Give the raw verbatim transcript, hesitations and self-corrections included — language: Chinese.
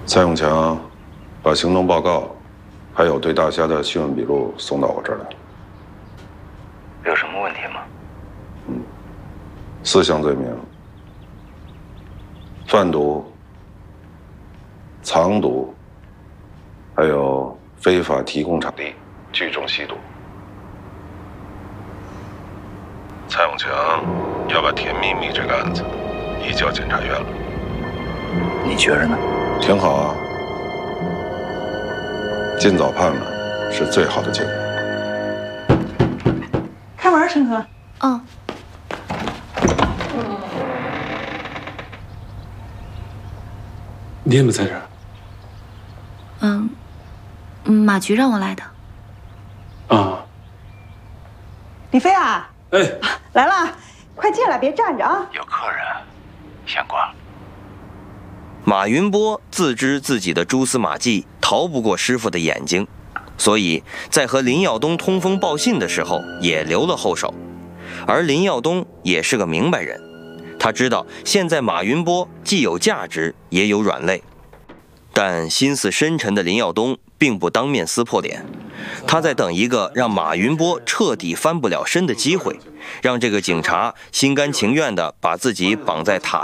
蔡永强，把行动报告，还有对大虾的讯问笔录送到我这儿来。 有什么问题吗？ 嗯，四项罪名：贩毒、藏毒，还有非法提供场地、聚众吸毒。蔡永强要把甜蜜蜜这个案子移交检察院了。 你觉着呢？ 挺好啊，尽早判了是最好的结果。 开门，陈哥。 嗯。 你怎么在这儿？ 嗯，马局让我来的。 啊。 李飞啊！ 哎， 来了，快进来，别站着啊！ 有客人，先挂。 马云波自知自己的蛛丝马迹逃不过师傅的眼睛，所以在和林耀东通风报信的时候也留了后手。而林耀东也是个明白人，他知道现在马云波既有价值也有软肋，但心思深沉的林耀东并不当面撕破脸，他在等一个让马云波彻底翻不了身的机会，让这个警察心甘情愿地把自己绑在塔